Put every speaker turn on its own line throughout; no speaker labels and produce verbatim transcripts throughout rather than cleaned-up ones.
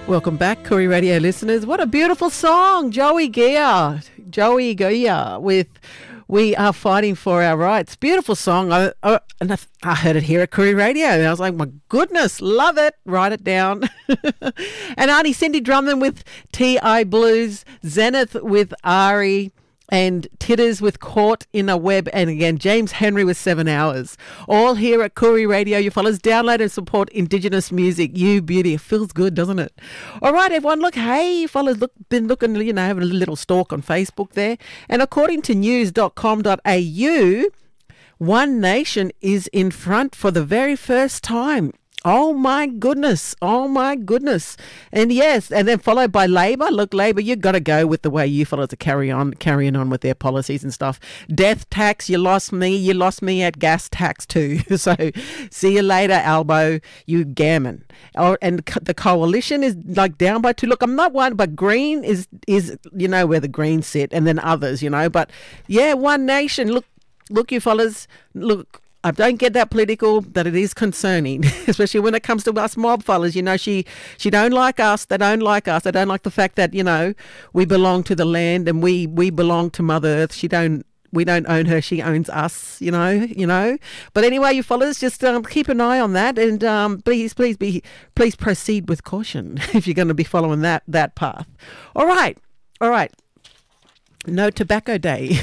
Welcome back, Koori Radio listeners. What a beautiful song, Joey Gia. Joey Gia with We Are Fighting for Our Rights. Beautiful song. I, I, and I, I heard it here at Koori Radio, and I was like, my goodness, love it. Write it down. And Auntie Cindy Drummond with T I Blues, Zenith with Ari, and Titters with Caught in a Web, and again James Henry with Seven Hours. All here at Koori Radio. You fellas download and support Indigenous music. You beauty. It feels good, doesn't it? All right, everyone. Look, hey, you fellas, look, been looking, you know, having a little stalk on Facebook there. And according to news dot com dot a u, One Nation is in front for the very first time. Oh, my goodness. Oh, my goodness. And yes, and then followed by Labor. Look, Labor, you've got to go with the way you fellas are carry on, carrying on with their policies and stuff. Death tax, you lost me. You lost me at gas tax too. So see you later, Albo, you gammon. Oh, and the coalition is like down by two. Look, I'm not one, but Green is, is you know, where the Greens sit, and then others, you know. But, yeah, One Nation. Look, look, you fellas, look. I don't get that political, but it is concerning, especially when it comes to us mob fellas. You know, she she don't like us. They don't like us. They don't like the fact that, you know, we belong to the land and we, we belong to Mother Earth. She don't. We don't own her. She owns us, you know, you know. But anyway, you fellas, just um, keep an eye on that, and um, please, please be, please proceed with caution if you're going to be following that that path. All right, all right. No Tobacco Day.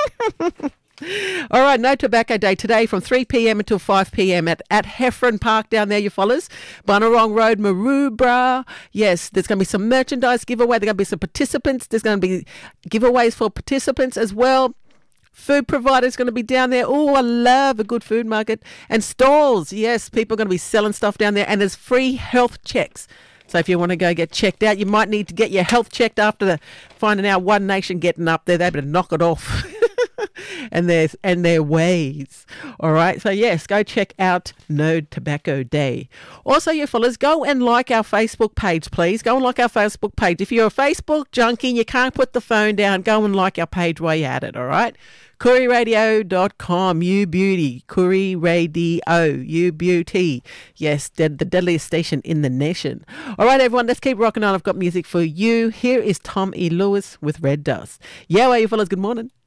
All right, no tobacco day today from three p.m. until five p.m. at, at Heffron Park down there, you fellas. Bunurong Road, Maroubra. Yes, there's going to be some merchandise giveaway. There's going to be some participants. There's going to be giveaways for participants as well. Food providers going to be down there. Oh, I love a good food market. And stalls. Yes, people are going to be selling stuff down there. And there's free health checks. So if you want to go get checked out, you might need to get your health checked after the finding out One Nation getting up there. They better knock it off. and their and their ways. All right. So yes, go check out No Tobacco Day. Also, you fellas, go and like our Facebook page, please. Go and like our Facebook page. If you're a Facebook junkie and you can't put the phone down, go and like our page while you're at it. All right. Koori Radio dot com, you beauty. Koori Radio, you beauty. Yes, the, the deadliest station in the nation. All right, everyone, let's keep rocking on. I've got music for you. Here is Tom E. Lewis with Red Dust. Yeah, well, you fellas, good morning.